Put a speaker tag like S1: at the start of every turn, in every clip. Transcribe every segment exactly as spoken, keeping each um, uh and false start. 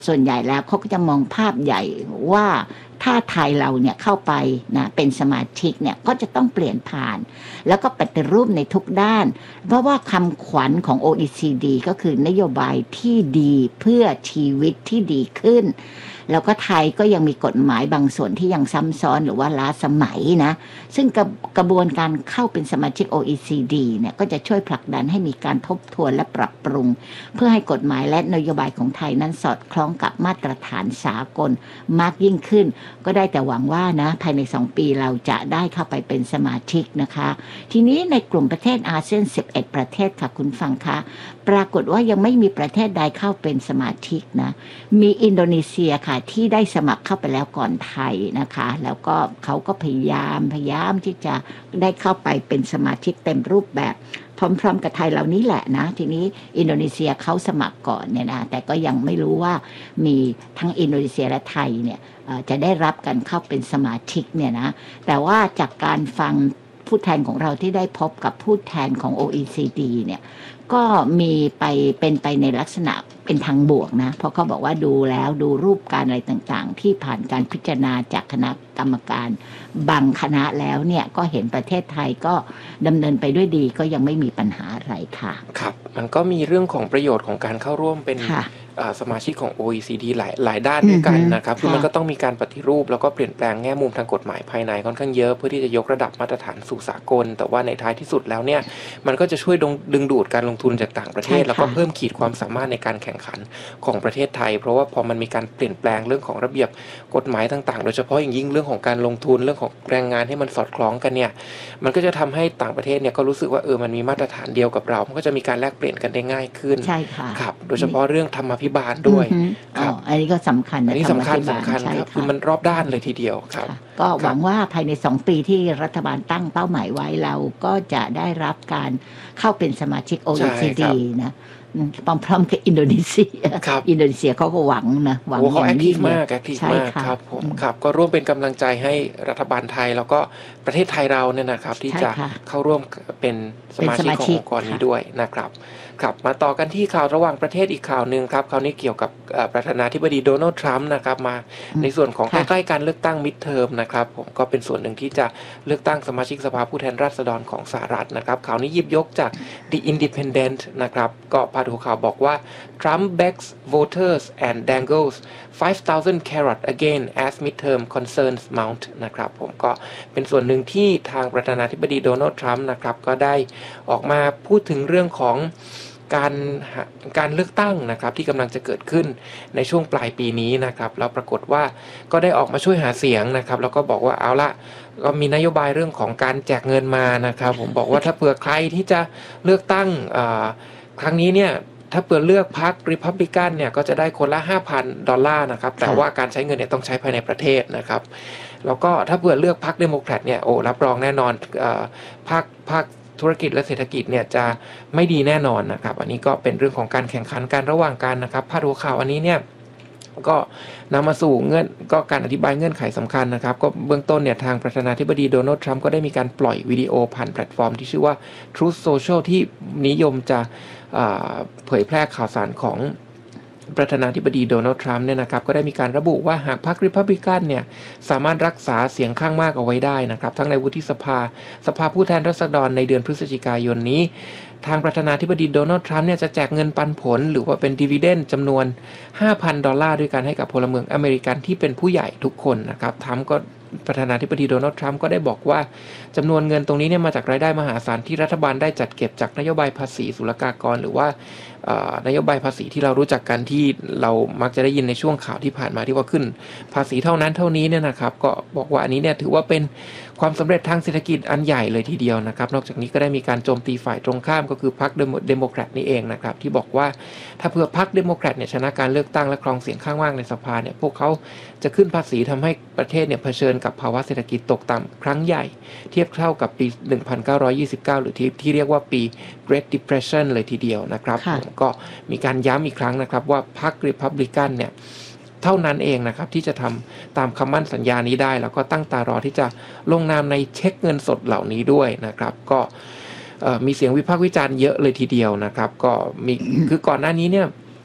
S1: ส่วนใหญ่แล้วเขาก็จะมองภาพใหญ่ว่าถ้าไทยเราเนี่ยเข้าไปนะเป็นสมาชิกเนี่ยก็จะต้องเปลี่ยนผ่านแล้วก็ปฏิรูปในทุกด้านเพราะว่าคำขวัญของ โอ อี ซี ดี ก็คือนโยบายที่ดีเพื่อชีวิตที่ดีขึ้นแล้วก็ไทยก็ยังมีกฎหมายบางส่วนที่ยังซ้ำซ้อนหรือว่าล้าสมัยนะซึ่งกระกระบวนการเข้าเป็นสมาชิก โอ อี ซี ดี เนี่ยก็จะช่วยผลักดันให้มีการทบทวนและปรับปรุงเพื่อให้กฎหมายและนโยบายของไทยนั้นสอดคล้องกับมาตรฐานสากลมากยิ่งขึ้นก็ได้แต่หวังว่านะภายในสองปีเราจะได้เข้าไปเป็นสมาชิกนะคะทีนี้ในกลุ่มประเทศอาเซียนสิบเอ็ดประเทศค่ะคุณฟังคะปรากฏว่ายังไม่มีประเทศใดเข้าเป็นสมาชิกนะมีอินโดนีเซียค่ะที่ได้สมัครเข้าไปแล้วก่อนไทยนะคะแล้วก็เขาก็พยายามพยายามที่จะได้เข้าไปเป็นสมาชิกเต็มรูปแบบพร้อมๆกับไทยเหล่านี้แหละนะทีนี้อินโดนีเซียเขาสมัครก่อนเนี่ยนะแต่ก็ยังไม่รู้ว่ามีทั้งอินโดนีเซียและไทยเนี่ยจะได้รับกันเข้าเป็นสมาชิกเนี่ยนะแต่ว่าจากการฟังผู้แทนของเราที่ได้พบกับผู้แทนของ โอ อี ซี ดี เนี่ยก็มีไปเป็นไปในลักษณะเป็นทางบวกนะเพราะเขาบอกว่าดูแล้วดูรูปการอะไรต่างๆที่ผ่านการพิจารณาจากคณะกรรมการบางคณะแล้วเนี่ยก็เห็นประเทศไทยก็ดำเนินไปด้วยดีก็ยังไม่มีปัญหาอะไรค่ะ
S2: ครับมันก็มีเรื่องของประโยชน์ของการเข้าร่วมเป็นสมาชิกของ โอ อี ซี ดี หลายหลายด้านด้วยกันนะครับคือมันก็ต้องมีการปฏิรูปแล้วก็เปลี่ยนแปลงแง่มุมทางกฎหมายภายในค่อนข้างเยอะเพื่อที่จะยกระดับมาตรฐานสู่สากลแต่ว่าในท้ายที่สุดแล้วเนี่ยมันก็จะช่วยดึงดูดการลงทุนจากต่างประเทศแล้วก็เพิ่มขีดความสามารถในการแข่งขันของประเทศไทยเพราะว่าพอมันมีการเปลี่ยนแปลงเรื่องของระเบียบกฎหมายต่างๆโดยเฉพาะอย่างยิ่งเรื่องของการลงทุนเรื่องของแรงงานให้มันสอดคล้องกันเนี่ยมันก็จะทำให้ต่างประเทศเนี่ยก็รู้สึกว่าเออมันมีมาตรฐานเดียวกับเรามันก็จะมีการแลกเปลี่ยนกันได้ง่ายขึ้น
S1: ใช่ค่ะ
S2: ครับโดยเฉพาะเรื่องธรรมาภิบาลด้วย
S1: ครับอันนี้ก็สำคัญนะ
S2: อันนี้สำคัญสำคัญครับคือมันรอบด้านเลยทีเดียวครับ
S1: ก็หวังว่าภายในสองปีที่รัฐบาลตั้งเป้าหมายไว้เราก็จะได้รับการเข้าเป็นสมาชิก โอ อี ซี ดี นะพร้อมๆกับอินโดนีเซียอินโดนีเซียเขาก็หวังนะหวัง
S2: อย่างยิ่งมากแอคทีฟมากครับผมครับก็ร่วมเป็นกำลังใจให้รัฐบาลไทยแล้วก็ประเทศไทยเราเนี่ยนะครับที่จะเข้าร่วมเป็นสมาชิกขององค์กรนี้ด้วยนะครับครับมาต่อกันที่ข่าวระหว่างประเทศอีกข่าวนึงครับคราวนี้เกี่ยวกับประธานาธิบดีโดนัลด์ทรัมป์นะครับมาในส่วนของใกล้ๆการเลือกตั้งมิดเทอมนะครับผมก็เป็นส่วนหนึ่งที่จะเลือกตั้งสมาชิกสภาผู้แทนราษฎรของสหรัฐนะครับข่าวนี้หยิบยกจาก The Independent นะครับก็พาดหัวข่าวบอกว่า Trump begs voters and dangles five thousand carat again as midterm concerns mount นะครับผมก็เป็นส่วนหนึ่งที่ทางประธานาธิบดีโดนัลด์ทรัมป์นะครับก็ได้ออกมาพูดถึงเรื่องของการการเลือกตั้งนะครับที่กำลังจะเกิดขึ้นในช่วงปลายปีนี้นะครับแล้วปรากฏว่าก็ได้ออกมาช่วยหาเสียงนะครับแล้วก็บอกว่าเอาละก็มีนโยบายเรื่องของการแจกเงินมานะครับผมบอกว่าถ้าเผื่อใครที่จะเลือกตั้งครั้งนี้เนี่ยถ้าเผื่อเลือกพรรคริพับลิกันเนี่ยก็จะได้คนละ ห้าพัน ดอลลาร์นะครับแต่ว่าการใช้เงินเนี่ยต้องใช้ภายในประเทศนะครับแล้วก็ถ้าเผื่อเลือกพรรคเดโมแครตเนี่ยโอ้รับรองแน่นอนพรรคพรรคธุรกิจและเศรษฐกิจเนี่ยจะไม่ดีแน่นอนนะครับอันนี้ก็เป็นเรื่องของการแข่งขันกันระหว่างกันนะครับพาดหัวข่าวอันนี้เนี่ยก็นำมาสู่เงื่อนก็การอธิบายเงื่อนไขสำคัญนะครับก็เบื้องต้นเนี่ยทางประธานาธิบดีโดนัลด์ทรัมป์ก็ได้มีการปล่อยวิดีโอผ่านแพลตฟอร์มที่ชื่อว่า Truth Social ที่นิยมจะเผยแพร่ข่าวสารของประธานาธิบดีโดนัลด์ทรัมป์เนี่ยนะครับก็ได้มีการระบุว่าหากพรรคริพับลิกันเนี่ยสามารถรักษาเสียงข้างมากเอาไว้ได้นะครับทั้งในวุฒิสภาสภาผู้แทนราษฎรในเดือนพฤศจิกายนนี้ทางประธานาธิบดีโดนัลด์ทรัมป์เนี่ยจะแจกเงินปันผลหรือว่าเป็นดิวิเดนด์จำนวน ห้าพัน ดอลลาร์ด้วยกันให้กับพลเมืองอเมริกันที่เป็นผู้ใหญ่ทุกคนนะครับทรัมป์ก็ประธานาธิบดีโดนัลด์ทรัมป์ก็ได้บอกว่าจำนวนเงินตรงนี้เนี่ยมาจากรายได้มหาศาลที่รัฐบาลได้จัดเก็บจากนโยบายภาษีศุลกากรหรือว่านโยบายภาษีที่เรารู้จักกันที่เรามักจะได้ยินในช่วงข่าวที่ผ่านมาที่ว่าขึ้นภาษีเท่านั้นเท่านี้เนี่ยนะครับก็บอกว่าอันนี้เนี่ยถือว่าเป็นความสำเร็จทางเศรษฐกิจอันใหญ่เลยทีเดียวนะครับนอกจากนี้ก็ได้มีการโจมตีฝ่ายตรงข้ามก็คือพรรคเดโมแครตนี่เองนะครับที่บอกว่าถ้าเผื่อพรรคเดโมแครตเนี่ยชนะการเลือกตั้งและครองเสียงข้างมากในสภาเนี่ยพวกเขาจะขึ้นภาษีทำให้ประเทศเนี่ยเผชิญกับภาวะเศรษฐกิจตกต่ำครั้งใหญ่เทียบเท่ากับปีหนึ่งพันเก้าร้อยยี่สิบเก้าหรือที่ที่เรียกว่าปี Great Depression เลยทีเดียวนะครับก็มีการย้ำอีกครั้งนะครับว่าพรรคริพับลิกันเนี่ยเท่านั้นเองนะครับที่จะทำตามคำมั่นสัญญานี้ได้แล้วก็ตั้งตารอที่จะลงนามในเช็คเงินสดเหล่านี้ด้วยนะครับก็มีเสียงวิพากษ์วิจารณ์เยอะเลยทีเดียวนะครับก็มีคือก่อนหน้านี้เนี่ย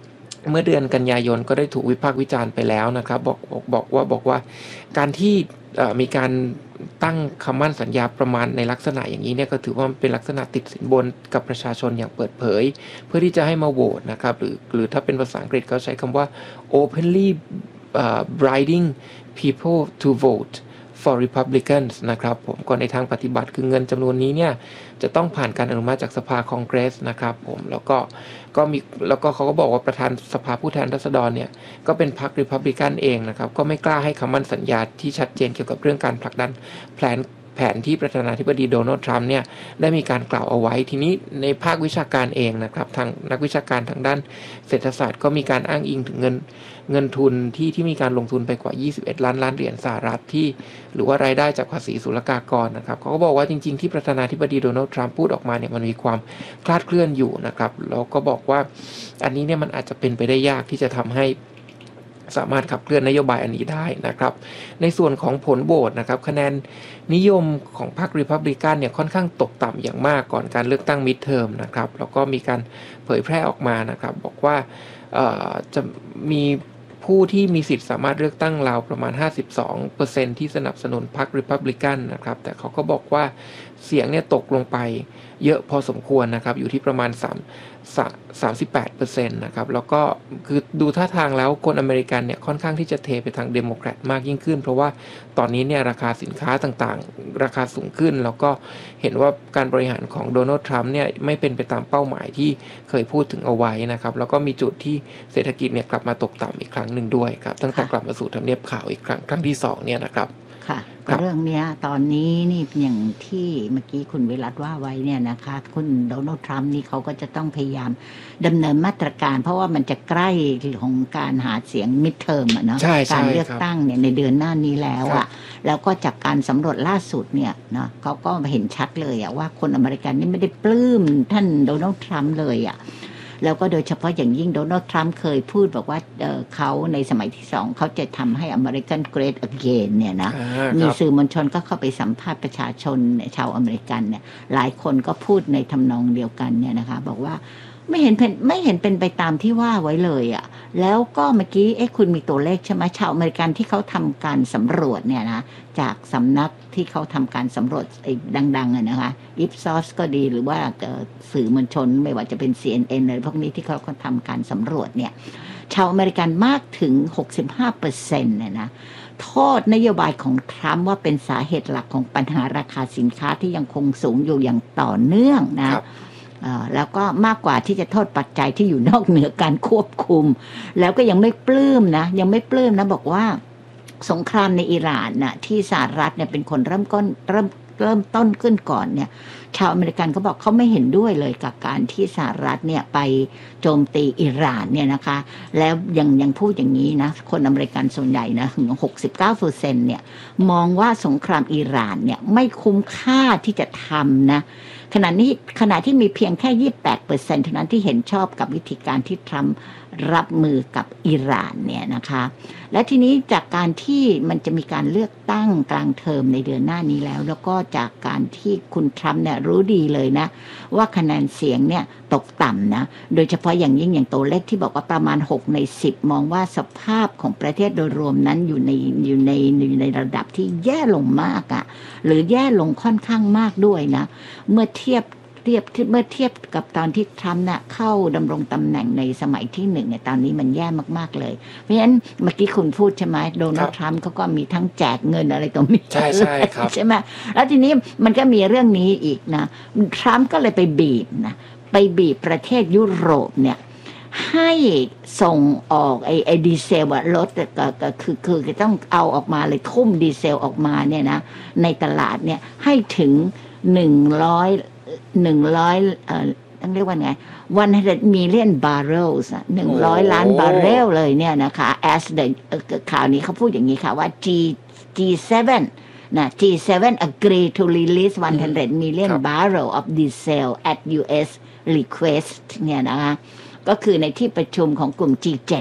S2: เมื่อเดือนกันยายนก็ได้ถูกวิพากษ์วิจารณ์ไปแล้วนะครับบอกบอกบอกว่าบอกว่าการที่มีการตั้งคำมั่นสัญญาประมาณในลักษณะอย่างนี้เนี่ยก็ถือว่าเป็นลักษณะติดสินบนกับประชาชนอย่างเปิดเผยเพื่อที่จะให้มาโหวตนะครับหรือหรือถ้าเป็นภาษาอังกฤษเขาใช้คำว่า openly uh, bribing people to vote for Republicans นะครับผมก็ในทางปฏิบัติคือเงินจำนวนนี้เนี่ยจะต้องผ่านการอนุมัติจากสภาคองเกรสนะครับผมแล้วก็ก็มีแล้วก็เขาก็บอกว่าประธานสภาผู้แทนราษฎรเนี่ยก็เป็นพรรค Republican เองนะครับก็ไม่กล้าให้คำมั่นสัญญาที่ชัดเจนเกี่ยวกับเรื่องการผลักดันแผนแผนที่ประธานาธิบดีโดนัลด์ทรัมป์เนี่ยได้มีการกล่าวเอาไว้ทีนี้ในภาควิชาการเองนะครับทางนักวิชาการทางด้านเศรษฐศาสตร์ก็มีการอ้างอิงถึงเงินเงินทุนที่ที่มีการลงทุนไปกว่ายี่สิบเอ็ดล้านล้านเหรียญสหรัฐที่หรือว่ารายได้จากภาษีศุลกากรนะครับเขาก็บอกว่าจริงๆที่ประธานาธิบดีโดนัลด์ทรัมป์พูดออกมาเนี่ยมันมีความคลาดเคลื่อนอยู่นะครับแล้วก็บอกว่าอันนี้เนี่ยมันอาจจะเป็นไปได้ยากที่จะทำให้สามารถขับเคลื่อนนโยบายอันนี้ได้นะครับในส่วนของผลโหวตนะครับคะแนนนิยมของพรรครีพับลิกันเนี่ยค่อนข้างตกต่ำอย่างมากก่อนการเลือกตั้งมิดเทอมนะครับแล้วก็มีการเผยแพร่ออกมานะครับบอกว่าจะมีผู้ที่มีสิทธิ์สามารถเลือกตั้งราวประมาณ ห้าสิบสองเปอร์เซ็นต์ ที่สนับสนุนพรรครีพับลิกันนะครับแต่เขาก็บอกว่าเสียงเนี่ยตกลงไปเยอะพอสมควรนะครับอยู่ที่ประมาณ3 สามสิบแปดเปอร์เซ็นต์ นะครับแล้วก็คือดูท่าทางแล้วคนอเมริกันเนี่ยค่อนข้างที่จะเทไปทางเดโมแครตมากยิ่งขึ้นเพราะว่าตอนนี้เนี่ยราคาสินค้าต่างๆราคาสูงขึ้นแล้วก็เห็นว่าการบริหารของโดนัลด์ทรัมป์เนี่ยไม่เป็นไปตามเป้าหมายที่เคยพูดถึงเอาไว้นะครับแล้วก็มีจุดที่เศรษฐกิจเนี่ยกลับมาตกต่ำอีกครั้งหนึ่งด้วยครับตั้งแต่กลับมาสู่ทำเนียบขาวอีกครั้งครั้งที่สองเนี่ยนะครับ
S1: ค่ะเรื่องนี้ตอนนี้นี่อย่างที่เมื่อกี้คุณวิรัตว่าไว้เนี่ยนะคะคุณโดนัลด์ทรัมป์นี่เขาก็จะต้องพยายามดำเนินมาตรการเพราะว่ามันจะใกล้ของการหาเสียงมิดเทอมอ่ะเนาะการเลือกตั้งเนี่ยในเดือนหน้านี้แล้วอ่ะแล้วก็จากการสำรวจล่าสุดเนี่ยเนาะเขาก็เห็นชัดเลยอ่ะว่าคนอเมริกันนี่ไม่ได้ปลื้มท่านโดนัลด์ทรัมป์เลยอ่ะแล้วก็โดยเฉพาะอย่างยิ่งโดนัลด์ทรัมป์เคยพูดบอกว่า เ, เขาในสมัยที่สองเขาจะทำให้อเมริกันเกรทอเกนเนี่ยนะมีสื่อมวลชนก็เข้าไปสัมภาษณ์ประชาชนชาวอเมริกันเนี่ยหลายคนก็พูดในทำนองเดียวกันเนี่ยนะคะบอกว่าไม่เห็นเป็นไม่เห็นเป็นไปตามที่ว่าไว้เลยอ่ะแล้วก็เมื่อกี้เอ๊ะคุณมีตัวเลขใช่ไหมชาวอเมริกันที่เขาทำการสำรวจเนี่ยนะจากสำนักที่เขาทำการสำรวจไอ้ดังๆอ่ะนะคะอิปซอสก็ดีหรือว่าสื่อมวลชนไม่ว่าจะเป็น ซี เอ็น เอ็น อะไรพวกนี้ที่เขาเขาทำการสำรวจเนี่ยชาวอเมริกันมากถึง หกสิบห้าเปอร์เซ็นต์ เนี่ยนะโทษนโยบายของทรัมป์ว่าเป็นสาเหตุหลักของปัญหาราคาสินค้าที่ยังคงสูงอยู่อย่างต่อเนื่องนะแล้วก็มากกว่าที่จะโทษปัจจัยที่อยู่นอกเหนือการควบคุมแล้วก็ยังไม่ปลื้มนะยังไม่ปลื้มนะบอกว่าสงครามในอิหร่านน่ะที่สหรัฐเนี่ยเป็นคนเริ่มต้นเริ่มเริ่มต้นขึ้นก่อนเนี่ยชาวอเมริกันเขาบอกเขาไม่เห็นด้วยเลยกับการที่สหรัฐเนี่ยไปโจมตีอิหร่านเนี่ยนะคะแล้วยังยังพูดอย่างนี้นะคนอเมริกันส่วนใหญ่นะถึง หกสิบเก้าเปอร์เซ็นต์ เนี่ยมองว่าสงครามอิหร่านเนี่ยไม่คุ้มค่าที่จะทำนะขณะนี้ขณะที่มีเพียงแค่ ยี่สิบแปดเปอร์เซ็นต์ เท่านั้นที่เห็นชอบกับวิธีการที่ทรัมป์รับมือกับอิหร่านเนี่ยนะคะและทีนี้จากการที่มันจะมีการเลือกตั้งกลางเทอมในเดือนหน้านี้แล้วแล้วก็จากการที่คุณทรัมป์เนี่ยรู้ดีเลยนะว่าคะแนนเสียงเนี่ยตกต่ำนะโดยเฉพาะอย่างยิ่งอย่างตัวเลขที่บอกว่าประมาณหกในสิบมองว่าสภาพของประเทศโดยรวมนั้นอยู่ในอยู่ในอยู่ในระดับที่แย่ลงมากอะหรือแย่ลงค่อนข้างมากด้วยนะเมื่อเทียบเทียบเมื่อเทียบกับตอนที่ทรัมป์น่ะเข้าดำรงตำแหน่งในสมัยที่หนึ่งเนี่ยตอนนี้มันแย่มากๆเลยเพราะฉะนั้นเมื่อกี้คุณพูดใช่ไหมโดนัลด์ทรัมป์เขาก็มีทั้งแจกเงินอะไรต่อมี
S2: ใช่ใช่ครับ
S1: ใช่ไหมแล้วทีนี้มันก็มีเรื่องนี้อีกนะทรัมป์ก็เลยไปบีบนะไปบีบประเทศยุโรปเนี่ยให้ส่งออกไอ้ไอ้ดีเซลอะลดก็คือคือต้องเอาออกมาเลยทุ่มดีเซลออกมาเนี่ยนะในตลาดเนี่ยให้ถึงหนึ่งร้อยหนึ่งร้อยเอ่อต้องเรียกว่าไงone hundred million barrels หนึ่งร้อยล้านบาร์เรลเลยเนี่ยนะคะ as the ข่าวนี้เขาพูดอย่างนี้ค่ะว่า G G7 นะ G เซเว่น agree to release one hundred million barrel of diesel at ยู เอส request เนี่ยนะคะก็คือในที่ประชุมของกลุ่ม จี เซเว่น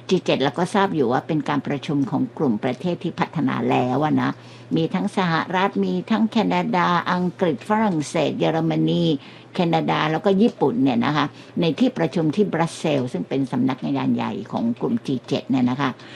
S1: จี เจ็ด เราก็ทราบอยู่ว่าเป็นการประชุมของกลุ่มประเทศที่พัฒนาแล้วนะมีทั้งสหรัฐมีทั้งแคนาดาอังกฤษฝรั่งเศสเยอรมนีแคนาดาแล้วก็ญี่ปุ่นเนี่ยนะคะในที่ประชุมที่บรัสเซลส์ซึ่งเป็นสำนักงานใหญ่ของกลุ่ม จี เจ็ด เนี่ยนะคะ